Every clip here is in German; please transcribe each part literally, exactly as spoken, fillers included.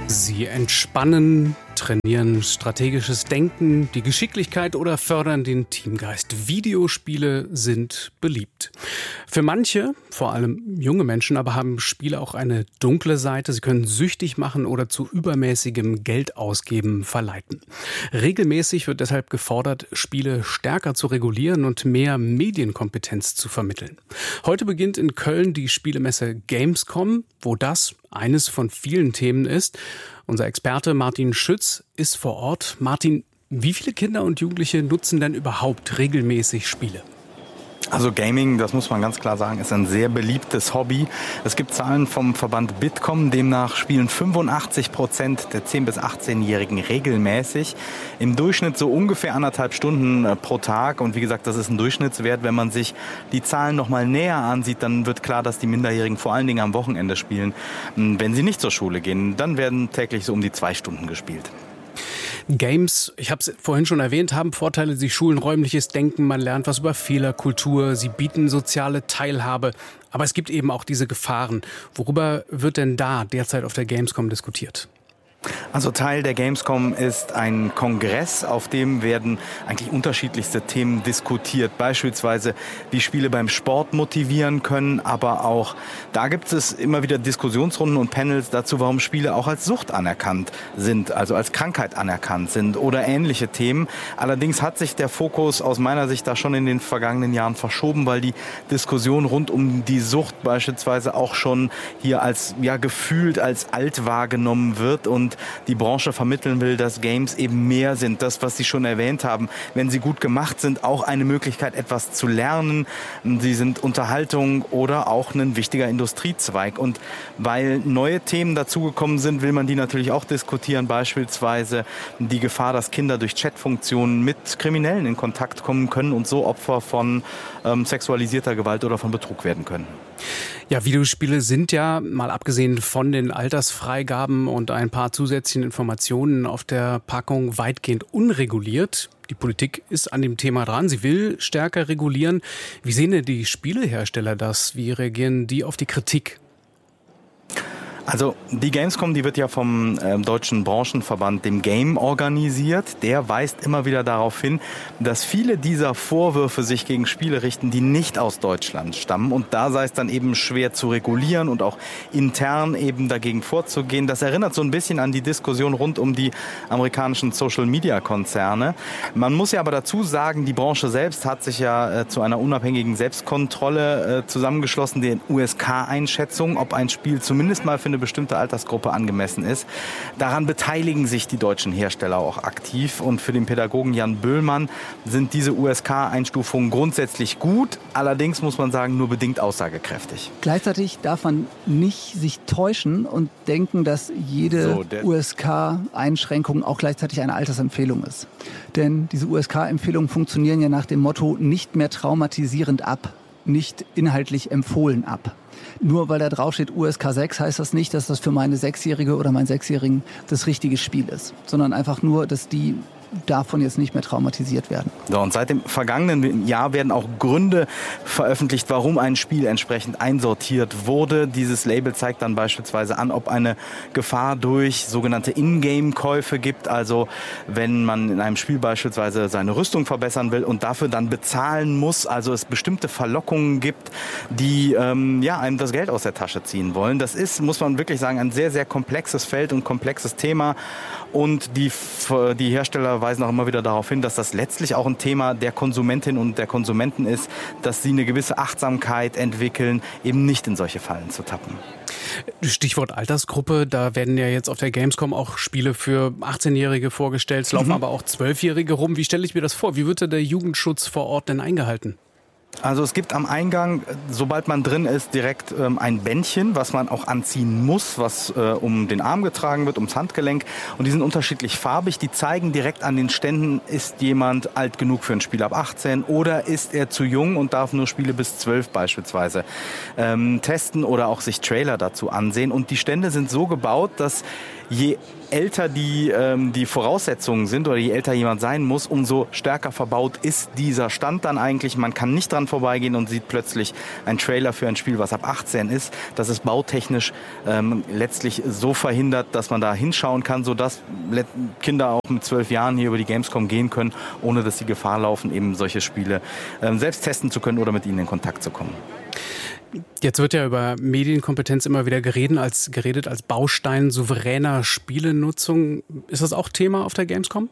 Sie entspannen, trainieren strategisches Denken, die Geschicklichkeit oder fördern den Teamgeist. Videospiele sind beliebt. Für manche, vor allem junge Menschen, aber haben Spiele auch eine dunkle Seite. Sie können süchtig machen oder zu übermäßigem Geldausgeben verleiten. Regelmäßig wird deshalb gefordert, Spiele stärker zu regulieren und mehr Medienkompetenz zu vermitteln. Heute beginnt in Köln die Spielemesse Gamescom, wo das eines von vielen Themen ist. Unser Experte Martin Schütz ist vor Ort. Martin, wie viele Kinder und Jugendliche nutzen denn überhaupt regelmäßig Spiele? Also Gaming, das muss man ganz klar sagen, ist ein sehr beliebtes Hobby. Es gibt Zahlen vom Verband Bitkom, demnach spielen fünfundachtzig Prozent der zehn- bis achtzehnjährigen regelmäßig. Im Durchschnitt so ungefähr anderthalb Stunden pro Tag. Und wie gesagt, das ist ein Durchschnittswert. Wenn man sich die Zahlen noch mal näher ansieht, dann wird klar, dass die Minderjährigen vor allen Dingen am Wochenende spielen. Wenn sie nicht zur Schule gehen, dann werden täglich so um die zwei Stunden gespielt. Games, ich habe es vorhin schon erwähnt, haben Vorteile. Sie schulen räumliches Denken, man lernt was über Fehlerkultur, sie bieten soziale Teilhabe. Aber es gibt eben auch diese Gefahren. Worüber wird denn da derzeit auf der Gamescom diskutiert? Also Teil der Gamescom ist ein Kongress, auf dem werden eigentlich unterschiedlichste Themen diskutiert. Beispielsweise, wie Spiele beim Sport motivieren können, aber auch da gibt es immer wieder Diskussionsrunden und Panels dazu, warum Spiele auch als Sucht anerkannt sind, also als Krankheit anerkannt sind oder ähnliche Themen. Allerdings hat sich der Fokus aus meiner Sicht da schon in den vergangenen Jahren verschoben, weil die Diskussion rund um die Sucht beispielsweise auch schon hier als, ja, gefühlt als alt wahrgenommen wird und die Branche vermitteln will, dass Games eben mehr sind. Das, was Sie schon erwähnt haben, wenn sie gut gemacht sind, auch eine Möglichkeit, etwas zu lernen. Sie sind Unterhaltung oder auch ein wichtiger Industriezweig. Und weil neue Themen dazugekommen sind, will man die natürlich auch diskutieren. Beispielsweise die Gefahr, dass Kinder durch Chatfunktionen mit Kriminellen in Kontakt kommen können und so Opfer von ähm, sexualisierter Gewalt oder von Betrug werden können. Ja, Videospiele sind ja, mal abgesehen von den Altersfreigaben und ein paar zusätzlichen Informationen auf der Packung, weitgehend unreguliert. Die Politik ist an dem Thema dran. Sie will stärker regulieren. Wie sehen denn die Spielehersteller das? Wie reagieren die auf die Kritik? Also die Gamescom, die wird ja vom äh, deutschen Branchenverband, dem Game, organisiert. Der weist immer wieder darauf hin, dass viele dieser Vorwürfe sich gegen Spiele richten, die nicht aus Deutschland stammen. Und da sei es dann eben schwer zu regulieren und auch intern eben dagegen vorzugehen. Das erinnert so ein bisschen an die Diskussion rund um die amerikanischen Social-Media-Konzerne. Man muss ja aber dazu sagen, die Branche selbst hat sich ja äh, zu einer unabhängigen Selbstkontrolle äh, zusammengeschlossen, den U S K-Einschätzung, ob ein Spiel zumindest mal für eine bestimmte Altersgruppe angemessen ist. Daran beteiligen sich die deutschen Hersteller auch aktiv. Und für den Pädagogen Jan Böhlmann sind diese U S K-Einstufungen grundsätzlich gut. Allerdings muss man sagen, nur bedingt aussagekräftig. Gleichzeitig darf man nicht sich täuschen und denken, dass jede so, U S K-Einschränkung auch gleichzeitig eine Altersempfehlung ist. Denn diese U S K-Empfehlungen funktionieren ja nach dem Motto nicht mehr traumatisierend ab, nicht inhaltlich empfohlen ab. Nur weil da drauf steht U S K sechs, heißt das nicht, dass das für meine Sechsjährige oder meinen Sechsjährigen das richtige Spiel ist, sondern einfach nur, dass die davon jetzt nicht mehr traumatisiert werden. So, und seit dem vergangenen Jahr werden auch Gründe veröffentlicht, warum ein Spiel entsprechend einsortiert wurde. Dieses Label zeigt dann beispielsweise an, ob eine Gefahr durch sogenannte Ingame-Käufe gibt. Also wenn man in einem Spiel beispielsweise seine Rüstung verbessern will und dafür dann bezahlen muss, also es bestimmte Verlockungen gibt, die ähm, ja, einem das Geld aus der Tasche ziehen wollen. Das ist, muss man wirklich sagen, ein sehr, sehr komplexes Feld und komplexes Thema. Und die, die Hersteller weisen auch immer wieder darauf hin, dass das letztlich auch ein Thema der Konsumentin und der Konsumenten ist, dass sie eine gewisse Achtsamkeit entwickeln, eben nicht in solche Fallen zu tappen. Stichwort Altersgruppe, da werden ja jetzt auf der Gamescom auch Spiele für achtzehnjährige vorgestellt, es laufen mhm. aber auch zwölfjährige rum. Wie stelle ich mir das vor? Wie wird da der Jugendschutz vor Ort denn eingehalten? Also es gibt am Eingang, sobald man drin ist, direkt ähm, ein Bändchen, was man auch anziehen muss, was äh, um den Arm getragen wird, ums Handgelenk. Und die sind unterschiedlich farbig. Die zeigen direkt an den Ständen, ist jemand alt genug für ein Spiel ab achtzehn oder ist er zu jung und darf nur Spiele bis zwölf beispielsweise ähm, testen oder auch sich Trailer dazu ansehen. Und die Stände sind so gebaut, dass je älter die, ähm, die Voraussetzungen sind oder je älter jemand sein muss, umso stärker verbaut ist dieser Stand dann eigentlich. Man kann nicht dran vorbeigehen und sieht plötzlich einen Trailer für ein Spiel, was ab achtzehn ist. Das ist bautechnisch ähm, letztlich so verhindert, dass man da hinschauen kann, sodass Kinder auch mit zwölf Jahren hier über die Gamescom gehen können, ohne dass sie Gefahr laufen, eben solche Spiele ähm, selbst testen zu können oder mit ihnen in Kontakt zu kommen. Jetzt wird ja über Medienkompetenz immer wieder geredet als, geredet als Baustein souveräner Spielenutzung. Ist das auch Thema auf der Gamescom?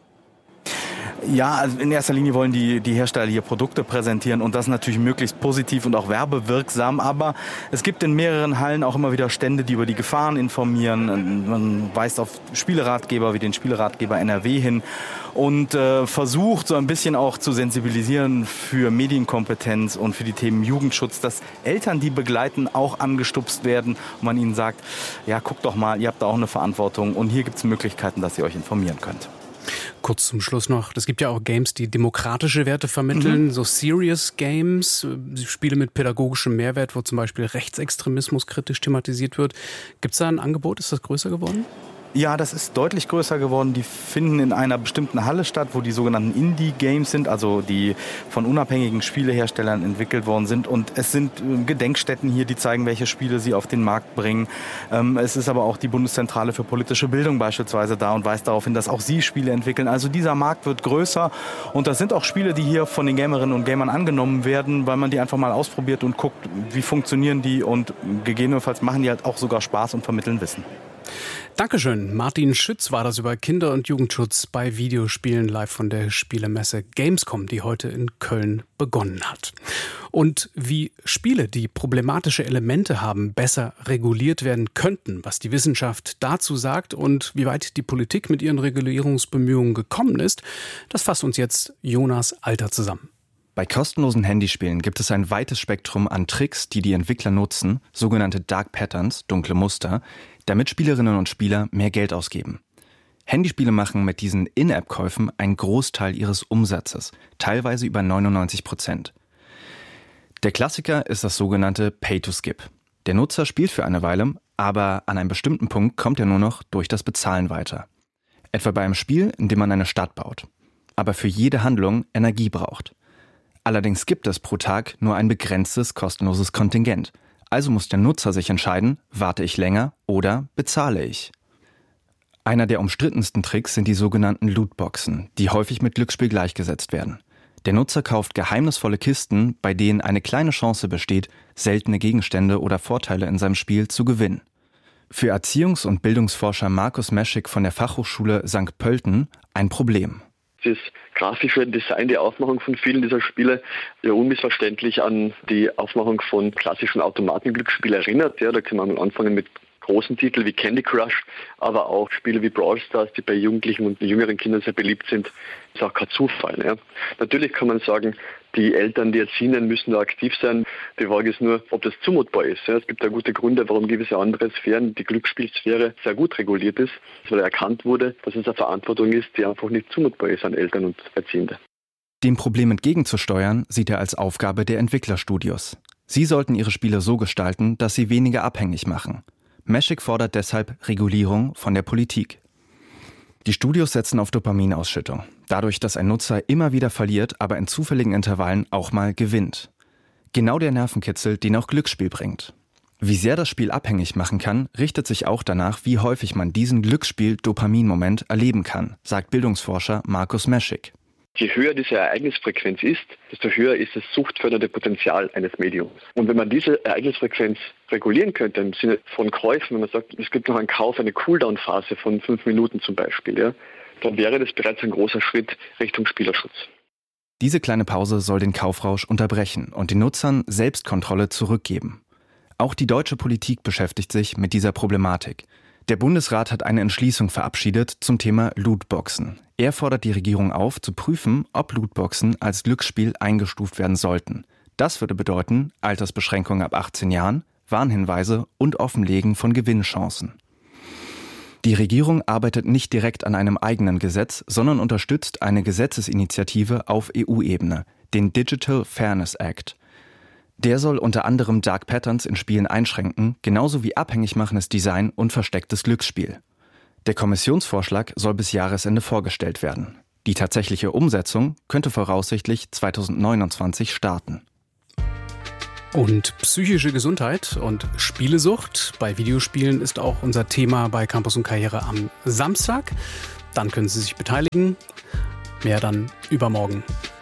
Ja, also in erster Linie wollen die, die Hersteller hier Produkte präsentieren und das natürlich möglichst positiv und auch werbewirksam. Aber es gibt in mehreren Hallen auch immer wieder Stände, die über die Gefahren informieren. Man weist auf Spieleratgeber wie den Spieleratgeber N R W hin und äh, versucht so ein bisschen auch zu sensibilisieren für Medienkompetenz und für die Themen Jugendschutz, dass Eltern, die begleiten, auch angestupst werden und man ihnen sagt, ja, guckt doch mal, ihr habt da auch eine Verantwortung und hier gibt es Möglichkeiten, dass ihr euch informieren könnt. Kurz zum Schluss noch, es gibt ja auch Games, die demokratische Werte vermitteln, mhm. so Serious Games, Spiele mit pädagogischem Mehrwert, wo zum Beispiel Rechtsextremismus kritisch thematisiert wird. Gibt es da ein Angebot? Ist das größer geworden? Ja, das ist deutlich größer geworden. Die finden in einer bestimmten Halle statt, wo die sogenannten Indie-Games sind, also die von unabhängigen Spieleherstellern entwickelt worden sind. Und es sind Gedenkstätten hier, die zeigen, welche Spiele sie auf den Markt bringen. Es ist aber auch die Bundeszentrale für politische Bildung beispielsweise da und weist darauf hin, dass auch sie Spiele entwickeln. Also dieser Markt wird größer und das sind auch Spiele, die hier von den Gamerinnen und Gamern angenommen werden, weil man die einfach mal ausprobiert und guckt, wie funktionieren die und gegebenenfalls machen die halt auch sogar Spaß und vermitteln Wissen. Dankeschön. Martin Schütz war das über Kinder- und Jugendschutz bei Videospielen live von der Spielemesse Gamescom, die heute in Köln begonnen hat. Und wie Spiele, die problematische Elemente haben, besser reguliert werden könnten, was die Wissenschaft dazu sagt und wie weit die Politik mit ihren Regulierungsbemühungen gekommen ist, das fasst uns jetzt Jonas Alter zusammen. Bei kostenlosen Handyspielen gibt es ein weites Spektrum an Tricks, die die Entwickler nutzen, sogenannte Dark Patterns, dunkle Muster, damit Spielerinnen und Spieler mehr Geld ausgeben. Handyspiele machen mit diesen In-App-Käufen einen Großteil ihres Umsatzes, teilweise über neunundneunzig Prozent. Der Klassiker ist das sogenannte Pay-to-Skip. Der Nutzer spielt für eine Weile, aber an einem bestimmten Punkt kommt er nur noch durch das Bezahlen weiter. Etwa bei einem Spiel, in dem man eine Stadt baut, aber für jede Handlung Energie braucht. Allerdings gibt es pro Tag nur ein begrenztes kostenloses Kontingent. Also muss der Nutzer sich entscheiden, warte ich länger oder bezahle ich. Einer der umstrittensten Tricks sind die sogenannten Lootboxen, die häufig mit Glücksspiel gleichgesetzt werden. Der Nutzer kauft geheimnisvolle Kisten, bei denen eine kleine Chance besteht, seltene Gegenstände oder Vorteile in seinem Spiel zu gewinnen. Für Erziehungs- und Bildungsforscher Markus Meschik von der Fachhochschule Sankt Pölten ein Problem. Das grafische Design, die Aufmachung von vielen dieser Spiele ja unmissverständlich an die Aufmachung von klassischen Automatenglücksspielen erinnert. Ja, da kann man mal anfangen mit großen Titeln wie Candy Crush, aber auch Spiele wie Brawl Stars, die bei Jugendlichen und jüngeren Kindern sehr beliebt sind, ist auch kein Zufall. Ja. Natürlich kann man sagen, die Eltern, die Erziehenden müssen da aktiv sein. Die Frage ist nur, ob das zumutbar ist. Ja. Es gibt da gute Gründe, warum gewisse andere Sphären, die Glücksspielsphäre, sehr gut reguliert ist, weil erkannt wurde, dass es eine Verantwortung ist, die einfach nicht zumutbar ist an Eltern und Erziehende. Dem Problem entgegenzusteuern, sieht er als Aufgabe der Entwicklerstudios. Sie sollten ihre Spiele so gestalten, dass sie weniger abhängig machen. Meschik fordert deshalb Regulierung von der Politik. Die Studios setzen auf Dopaminausschüttung. Dadurch, dass ein Nutzer immer wieder verliert, aber in zufälligen Intervallen auch mal gewinnt. Genau der Nervenkitzel, den auch Glücksspiel bringt. Wie sehr das Spiel abhängig machen kann, richtet sich auch danach, wie häufig man diesen Glücksspiel-Dopamin-Moment erleben kann, sagt Bildungsforscher Markus Meschik. Je höher diese Ereignisfrequenz ist, desto höher ist das suchtfördernde Potenzial eines Mediums. Und wenn man diese Ereignisfrequenz regulieren könnte, im Sinne von Käufen, wenn man sagt, es gibt noch einen Kauf, eine Cooldown-Phase von fünf Minuten zum Beispiel, ja, dann wäre das bereits ein großer Schritt Richtung Spielerschutz. Diese kleine Pause soll den Kaufrausch unterbrechen und den Nutzern Selbstkontrolle zurückgeben. Auch die deutsche Politik beschäftigt sich mit dieser Problematik. Der Bundesrat hat eine Entschließung verabschiedet zum Thema Lootboxen. Er fordert die Regierung auf, zu prüfen, ob Lootboxen als Glücksspiel eingestuft werden sollten. Das würde bedeuten, Altersbeschränkung ab achtzehn Jahren, Warnhinweise und Offenlegen von Gewinnchancen. Die Regierung arbeitet nicht direkt an einem eigenen Gesetz, sondern unterstützt eine Gesetzesinitiative auf E U-Ebene, den Digital Fairness Act. Der soll unter anderem Dark Patterns in Spielen einschränken, genauso wie abhängig machendes Design und verstecktes Glücksspiel. Der Kommissionsvorschlag soll bis Jahresende vorgestellt werden. Die tatsächliche Umsetzung könnte voraussichtlich zweitausendneunundzwanzig starten. Und psychische Gesundheit und Spielesucht bei Videospielen ist auch unser Thema bei Campus und Karriere am Samstag. Dann können Sie sich beteiligen. Mehr dann übermorgen.